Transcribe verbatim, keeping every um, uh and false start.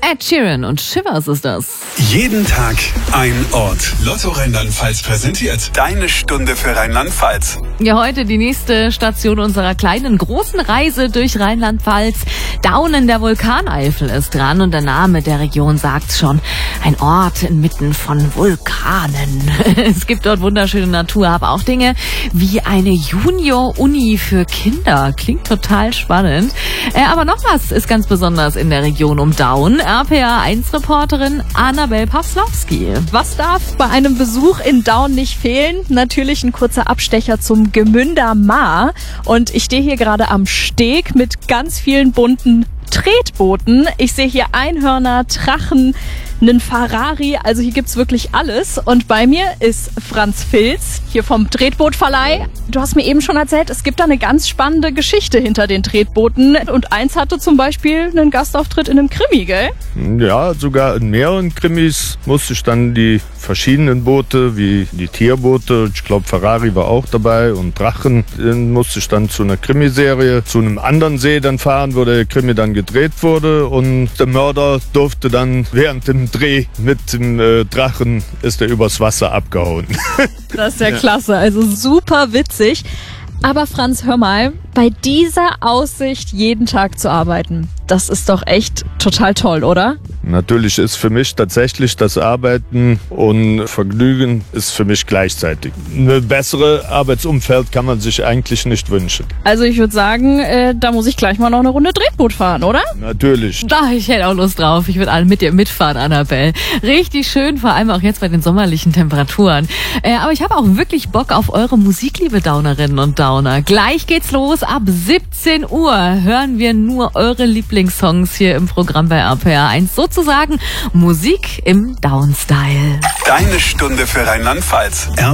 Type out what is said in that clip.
Ed Sheeran und Shivers ist das. Jeden Tag ein Ort. Lotto Rheinland-Pfalz präsentiert deine Stunde für Rheinland-Pfalz. Ja, heute die nächste Station unserer kleinen, großen Reise durch Rheinland-Pfalz. Daunen der Vulkaneifel ist dran und der Name der Region sagt's schon. Ein Ort inmitten von Vulkanen. Es gibt dort wunderschöne Natur, aber auch Dinge wie eine Junior-Uni für Kinder. Klingt total spannend. Äh, aber noch was ist ganz besonders in der Region um Daun. R P R eins Reporterin Annabel Pawslowski. Was darf bei einem Besuch in Daun nicht fehlen? Natürlich ein kurzer Abstecher zum Gemünder Maar. Und ich stehe hier gerade am Steg mit ganz vielen bunten Tretbooten. Ich sehe hier Einhörner, Drachen, einen Ferrari, also hier gibt's wirklich alles. Und bei mir ist Franz Filz, hier vom Tretbootverleih. Du hast mir eben schon erzählt, es gibt da eine ganz spannende Geschichte hinter den Tretbooten. Und eins hatte zum Beispiel einen Gastauftritt in einem Krimi, gell? Ja, sogar in mehreren Krimis musste ich dann die verschiedenen Boote, wie die Tierboote, ich glaube Ferrari war auch dabei und Drachen, den musste ich dann zu einer Krimiserie, zu einem anderen See dann fahren, wo der Krimi dann gedreht wurde und der Mörder durfte dann während dem Dreh mit dem äh, Drachen ist er übers Wasser abgehauen. Das ist ja, ja klasse, also super witzig. Aber Franz, hör mal, bei dieser Aussicht jeden Tag zu arbeiten, das ist doch echt total toll, oder? Natürlich ist für mich tatsächlich das Arbeiten und Vergnügen ist für mich gleichzeitig. Eine bessere Arbeitsumfeld kann man sich eigentlich nicht wünschen. Also ich würde sagen, äh, da muss ich gleich mal noch eine Runde Tretboot fahren, oder? Natürlich. Da, ich hätte auch Lust drauf. Ich würde alle mit dir mitfahren, Annabelle. Richtig schön, vor allem auch jetzt bei den sommerlichen Temperaturen. Äh, aber ich habe auch wirklich Bock auf eure Musik, liebe Daunerinnen und Downer. Gleich geht's los. Ab siebzehn Uhr hören wir nur eure Lieblingssongs hier im Programm bei R P R eins. Sozusagen Musik im Down-Style. Deine Stunde für Rheinland-Pfalz.